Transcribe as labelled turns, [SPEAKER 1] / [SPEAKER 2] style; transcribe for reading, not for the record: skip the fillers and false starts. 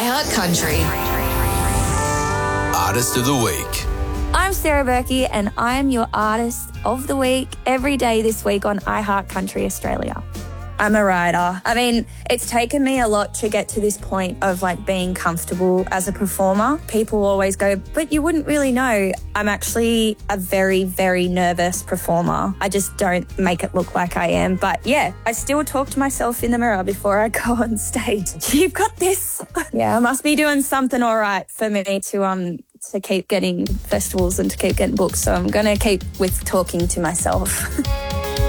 [SPEAKER 1] iHeart Country.
[SPEAKER 2] Artist of the Week.
[SPEAKER 3] I'm Sarah Berkey and I'm your Artist of the Week every day this week on iHeart Country Australia. I'm a writer. I mean, it's taken me a lot to get to this point of being comfortable as a performer. People always go, but you wouldn't really know. I'm actually a very, very nervous performer. I just don't make it look like I am. But yeah, I still talk to myself in the mirror before I go on stage. You've got this. Yeah, I must be doing something all right for me to keep getting festivals and to keep getting booked. So I'm going to keep with talking to myself.